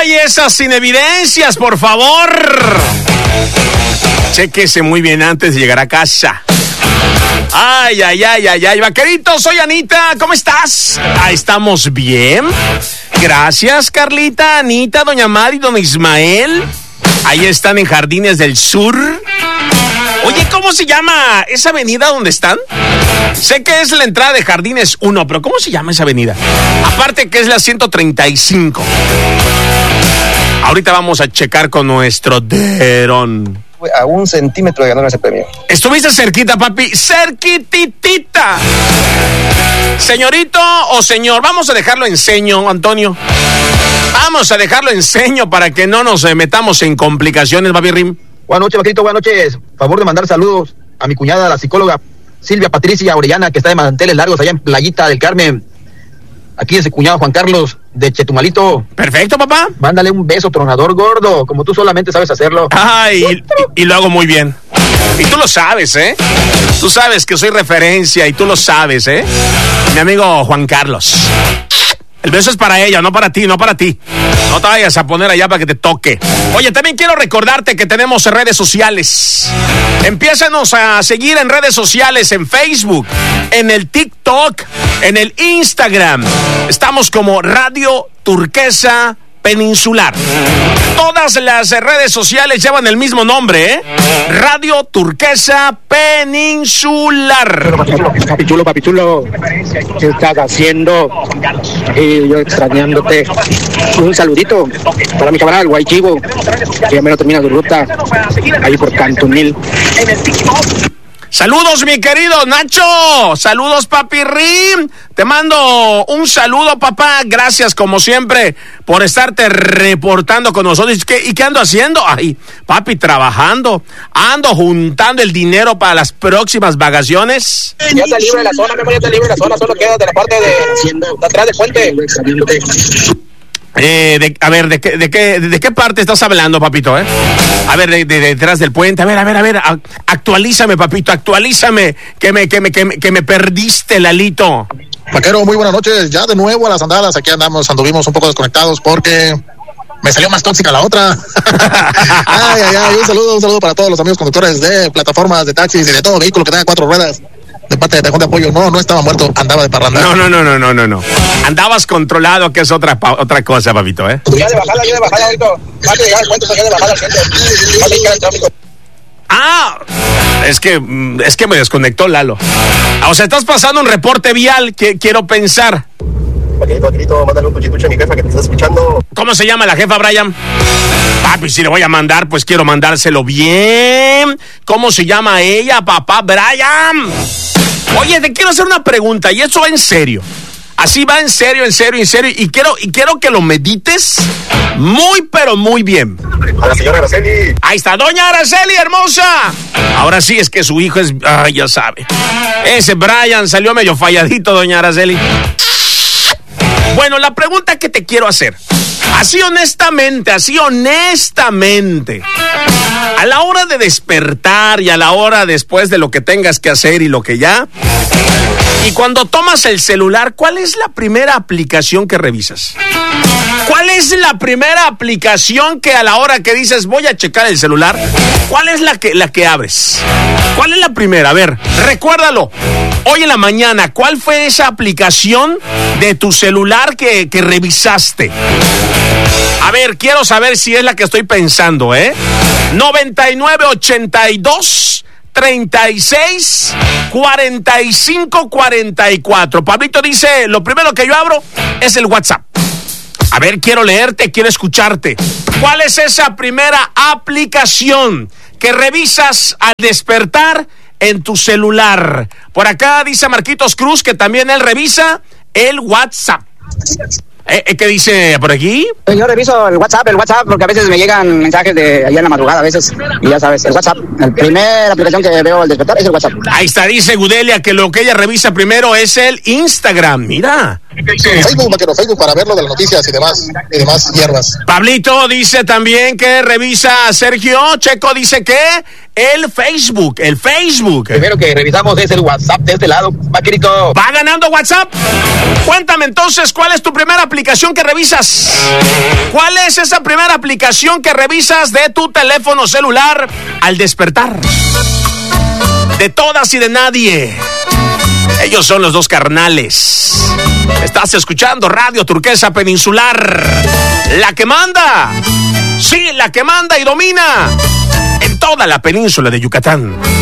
hay esas sin evidencias, por favor. Chéquese muy bien antes de llegar a casa. Ay, vaquerito, soy Anita, ¿cómo estás? ¿Estamos bien? Gracias, Carlita, Anita, doña Mari, don Ismael. Ahí están en Jardines del Sur. Oye, ¿cómo se llama esa avenida donde están? Sé que es la entrada de Jardines 1, pero ¿cómo se llama esa avenida? Aparte que es la 135. Ahorita vamos a checar con nuestro Derón. A 1 centímetro de ganar ese premio. Estuviste cerquita, papi, cerquititita. Señorito o señor, vamos a dejarlo en seño, Antonio. Vamos a dejarlo en seño para que no nos metamos en complicaciones, papi Rim. Buenas noches, vaquerito, buenas noches. Favor de mandar saludos a mi cuñada, la psicóloga Silvia Patricia Orellana, que está de manteles largos allá en Playita del Carmen. Aquí es el cuñado Juan Carlos de Chetumalito. Perfecto, papá. Mándale un beso tronador gordo, como tú solamente sabes hacerlo. Ay, y lo hago muy bien. Y tú lo sabes, ¿eh? Tú sabes que soy referencia y tú lo sabes, ¿eh? Mi amigo Juan Carlos. El beso es para ella, no para ti, no para ti. No te vayas a poner allá para que te toque. Oye, también quiero recordarte que tenemos redes sociales. Empiézanos a seguir en redes sociales, en Facebook, en el TikTok, en el Instagram. Estamos como Radio Turquesa Peninsular. Todas las redes sociales llevan el mismo nombre, ¿eh? Radio Turquesa Peninsular. Papi chulo, ¿qué estás haciendo? Yo extrañándote. Un saludito para mi camarada el Guaychivo, que ya me lo termina su ruta, ahí por Cantunil. Saludos, mi querido Nacho. Saludos, papi Rim. Te mando un saludo, papá. Gracias, como siempre, por estarte reportando con nosotros. ¿Y qué ando haciendo? Ay, papi, trabajando. Ando juntando el dinero para las próximas vacaciones. Ya está libre la zona, ya está libre la zona. Solo queda de la parte de atrás del puente. ¿De qué parte estás hablando, papito, eh? A ver, de detrás del puente. A ver, actualízame, papito, actualízame, que me perdiste, Lalito. Vaquero, muy buenas noches, ya de nuevo a las andadas, aquí anduvimos un poco desconectados porque me salió más tóxica la otra. Ay, un saludo para todos los amigos conductores de plataformas, de taxis y de todo vehículo que tenga 4 ruedas. De parte de Tejón de Apoyo, no estaba muerto, andaba de parranda. No. Andabas controlado, que es otra cosa, papito, ¿eh? Ya de bajada, ahorita. Vas a llegar al puente, ya de bajada al centro. Vas a llegar al tráfico. Ah, es que me desconectó Lalo. O sea, estás pasando un reporte vial que quiero pensar. Vaquerito, mándale un puchicucho a mi jefa que te está escuchando. ¿Cómo se llama la jefa, Brian? Papi, si le voy a mandar, pues quiero mandárselo bien. ¿Cómo se llama ella, papá? Brian. Oye, te quiero hacer una pregunta, y eso va en serio. Así va en serio. Y quiero que lo medites muy, pero muy bien. A la señora Araceli. Ahí está, doña Araceli, hermosa. Ahora sí es que su hijo es... Ay, ya sabe. Ese Brian salió medio falladito, doña Araceli. Bueno, la pregunta que te quiero hacer, así honestamente, a la hora de despertar y a la hora después de lo que tengas que hacer y lo que ya, y cuando tomas el celular, ¿cuál es la primera aplicación que revisas? ¿Cuál es la primera aplicación que a la hora que dices voy a checar el celular, cuál es la que abres? ¿Cuál es la primera? A ver, recuérdalo. Hoy en la mañana, ¿cuál fue esa aplicación de tu celular que revisaste? A ver, quiero saber si es la que estoy pensando, ¿eh? 9982 36 45 44. Pablito dice, lo primero que yo abro es el WhatsApp. A ver, quiero leerte, quiero escucharte. ¿Cuál es esa primera aplicación que revisas al despertar en tu celular? Por acá dice Marquitos Cruz que también él revisa el WhatsApp. ¿Qué dice por aquí? Yo reviso el WhatsApp, porque a veces me llegan mensajes de allá en la madrugada, a veces, y ya sabes, el WhatsApp, la primera aplicación que veo al despertar es el WhatsApp. Ahí está, dice Gudelia que lo que ella revisa primero es el Instagram, mira. Facebook, vaquero, Facebook, para ver lo de las noticias y demás hierbas. Pablito dice también que revisa, Sergio Checo dice que el Facebook. Primero que revisamos es el WhatsApp de este lado, vaquerito. ¿Va ganando WhatsApp? Cuéntame entonces, ¿cuál es tu primera aplicación que revisas? ¿Cuál es esa primera aplicación que revisas de tu teléfono celular al despertar? De todas y de nadie. Ellos son los dos carnales. Estás escuchando Radio Turquesa Peninsular. La que manda. Sí, la que manda y domina en toda la península de Yucatán.